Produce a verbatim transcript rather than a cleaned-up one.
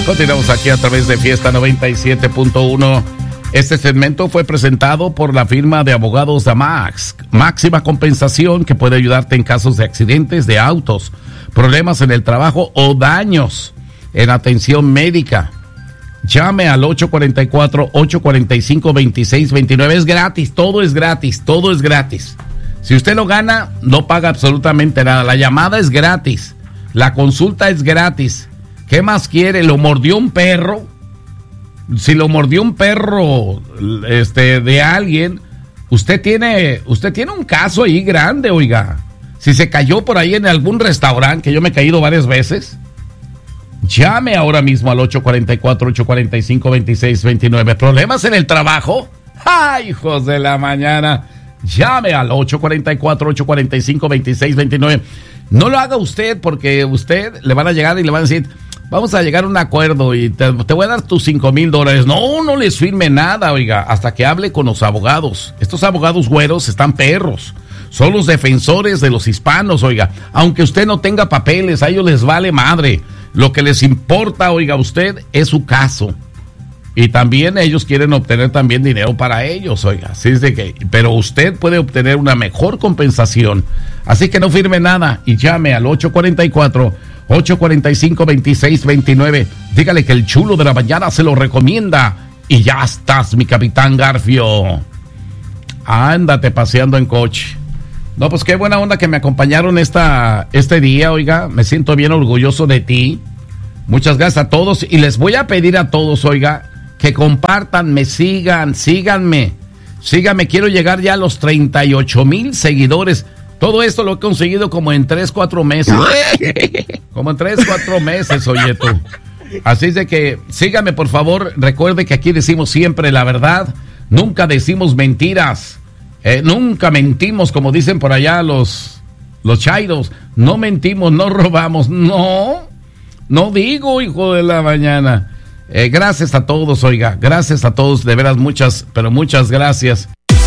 Continuamos aquí a través de Fiesta noventa y siete punto uno. Este segmento fue presentado por la firma de abogados Damax. Máxima compensación que puede ayudarte en casos de accidentes de autos, problemas en el trabajo o daños en atención médica. Llame al ocho cuatro cuatro, ocho cuatro cinco, dos seis dos nueve. Es gratis, todo es gratis, todo es gratis. Si usted lo gana, no paga absolutamente nada. La llamada es gratis, la consulta es gratis. ¿Qué más quiere? ¿Lo mordió un perro? Si lo mordió un perro este, de alguien, usted tiene, usted tiene un caso ahí grande, oiga. Si se cayó por ahí en algún restaurante, que yo me he caído varias veces, llame ahora mismo al ocho cuatro cuatro, ocho cuatro cinco, dos seis dos nueve. ¿Problemas en el trabajo? ¡Ay, hijos de la mañana! Llame al ocho cuatro cuatro, ocho cuatro cinco, dos seis dos nueve. No lo haga usted, porque usted le van a llegar y le van a decir: vamos a llegar a un acuerdo y te, te voy a dar tus cinco mil dólares. No, no les firme nada, oiga, hasta que hable con los abogados. Estos abogados güeros están perros. Son los defensores de los hispanos, oiga. Aunque usted no tenga papeles, a ellos les vale madre. Lo que les importa, oiga, usted, es su caso. Y también ellos quieren obtener también dinero para ellos, oiga. Así es de que, pero usted puede obtener una mejor compensación. Así que no firme nada y llame al ocho cuatro cuatro, ocho cuatro cinco, dos seis dos nueve. Dígale que el chulo de la mañana se lo recomienda. Y ya estás, mi capitán Garfio. Ándate paseando en coche. No, pues qué buena onda que me acompañaron esta, este día, oiga. Me siento bien orgulloso de ti. Muchas gracias a todos. Y les voy a pedir a todos, oiga, que compartan, me sigan, síganme. Síganme, quiero llegar ya a los treinta y ocho mil seguidores. Todo esto lo he conseguido como en tres, cuatro meses. Como en tres, cuatro meses, oye tú. Así es de que sígame, por favor. Recuerde que aquí decimos siempre la verdad. Nunca decimos mentiras. Eh, nunca mentimos, como dicen por allá los, los chairos. No mentimos, no robamos. No, no digo, hijo de la mañana. Eh, gracias a todos, oiga. Gracias a todos, de veras, muchas, pero muchas gracias.